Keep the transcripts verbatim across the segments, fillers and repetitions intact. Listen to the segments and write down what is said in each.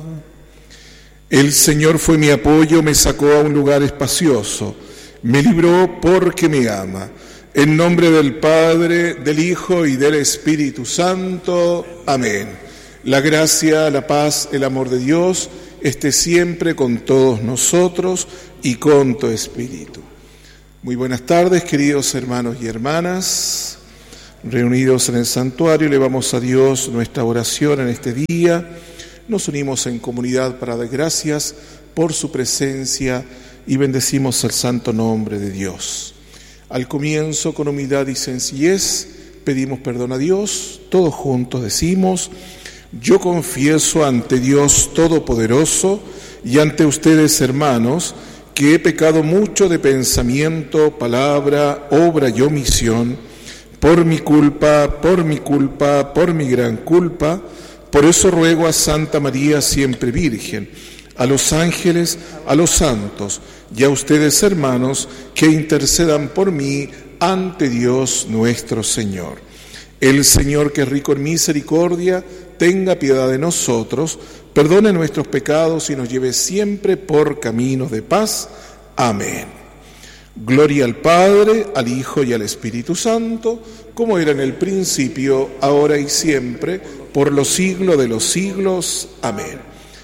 El Señor fue mi apoyo, me sacó a un lugar espacioso, me libró porque me ama. En nombre del Padre, del Hijo y del Espíritu Santo. Amén. La gracia, la paz, el amor de Dios esté siempre con todos nosotros y con tu Espíritu. Muy buenas tardes, queridos hermanos y hermanas. Reunidos en el santuario, elevamos a Dios nuestra oración en este día. Nos unimos en comunidad para dar gracias por su presencia y bendecimos el santo nombre de Dios. Al comienzo, con humildad y sencillez, pedimos perdón a Dios. Todos juntos decimos: yo confieso ante Dios Todopoderoso y ante ustedes, hermanos, que he pecado mucho de pensamiento, palabra, obra y omisión, por mi culpa, por mi culpa, por mi gran culpa. Por eso ruego a Santa María siempre Virgen, a los ángeles, a los santos y a ustedes, hermanos, que intercedan por mí ante Dios nuestro Señor. El Señor, que es rico en misericordia, tenga piedad de nosotros, perdone nuestros pecados y nos lleve siempre por caminos de paz. Amén. Gloria al Padre, al Hijo y al Espíritu Santo, como era en el principio, ahora y siempre, por los siglos de los siglos. Amén.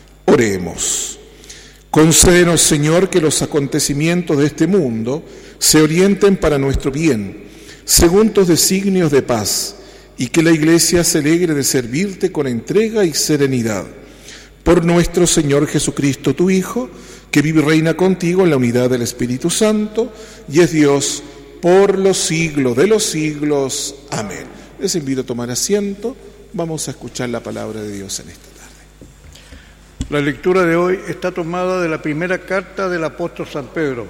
Oremos. Concédenos, Señor, que los acontecimientos de este mundo se orienten para nuestro bien, según tus designios de paz, y que la Iglesia se alegre de servirte con entrega y serenidad. Por nuestro Señor Jesucristo, tu Hijo, que vive y reina contigo en la unidad del Espíritu Santo, y es Dios por los siglos de los siglos. Amén. Les invito a tomar asiento. Vamos a escuchar la palabra de Dios en esta tarde. La lectura de hoy está tomada de la primera carta del apóstol San Pedro.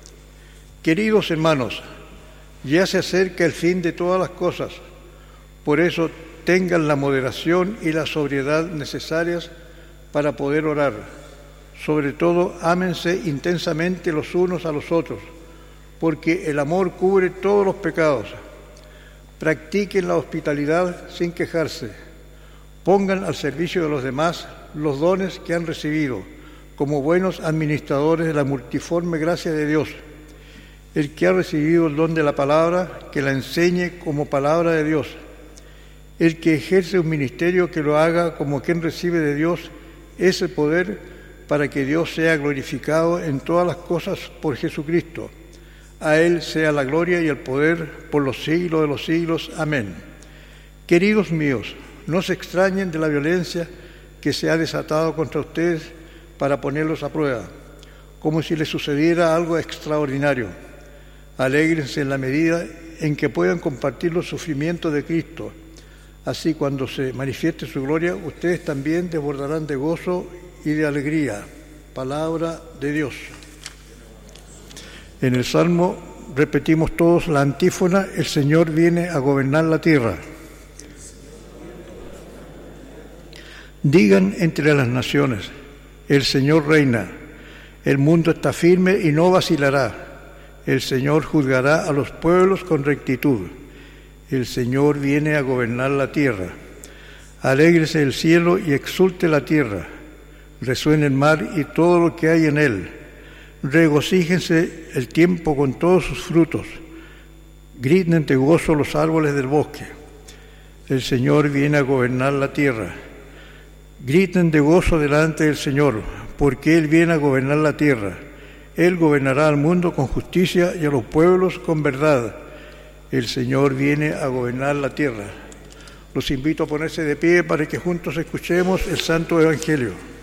Queridos hermanos, ya se acerca el fin de todas las cosas. Por eso tengan la moderación y la sobriedad necesarias para poder orar. Sobre todo, ámense intensamente los unos a los otros, porque el amor cubre todos los pecados. Practiquen la hospitalidad sin quejarse. Pongan al servicio de los demás los dones que han recibido, como buenos administradores de la multiforme gracia de Dios. El que ha recibido el don de la palabra, que la enseñe como palabra de Dios. El que ejerce un ministerio, que lo haga como quien recibe de Dios ese poder, para que Dios sea glorificado en todas las cosas por Jesucristo. A Él sea la gloria y el poder por los siglos de los siglos. Amén. Queridos míos, no se extrañen de la violencia que se ha desatado contra ustedes para ponerlos a prueba, como si les sucediera algo extraordinario. Alégrense en la medida en que puedan compartir los sufrimientos de Cristo. Así, cuando se manifieste su gloria, ustedes también desbordarán de gozo y de alegría. Palabra de Dios. En el Salmo repetimos todos la antífona: el Señor viene a gobernar la tierra. Digan entre las naciones: el Señor reina. El mundo está firme y no vacilará. El Señor juzgará a los pueblos con rectitud. El Señor viene a gobernar la tierra. Alégrese el cielo y exulte la tierra. Resuene el mar y todo lo que hay en él. Regocíjense el tiempo con todos sus frutos. Griten de gozo los árboles del bosque. El Señor viene a gobernar la tierra. Griten de gozo delante del Señor, porque Él viene a gobernar la tierra. Él gobernará al mundo con justicia y a los pueblos con verdad. El Señor viene a gobernar la tierra. Los invito a ponerse de pie para que juntos escuchemos el Santo Evangelio.